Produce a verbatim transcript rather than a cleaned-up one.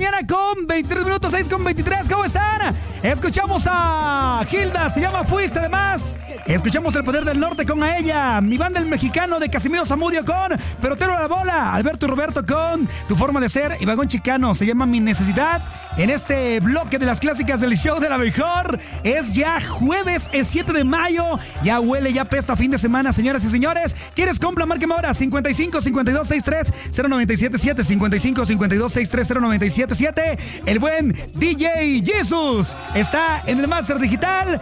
mañana con veintitrés minutos, seis con veintitrés. ¿Cómo están? Escuchamos a Hilda, se llama Fuiste de Más. Escuchamos El Poder del Norte con A Ella. Mi banda El Mexicano de Casimiro Zamudio con Pelotero a la Bola. Alberto y Roberto con Tu Forma de Ser. Y Vagón Chicano se llama Mi Necesidad. En este bloque de las clásicas del show de la mejor. Es ya jueves, es siete de mayo. Ya huele, ya pesta fin de semana, señoras y señores. ¿Quieres compra? Márqueme ahora. cincuenta y cinco, cincuenta y dos, sesenta y tres, cero noventa y siete siete. cincuenta y cinco, cincuenta y dos, sesenta y tres, cero noventa y siete siete. El buen D J Jesus está en el Máster Digital.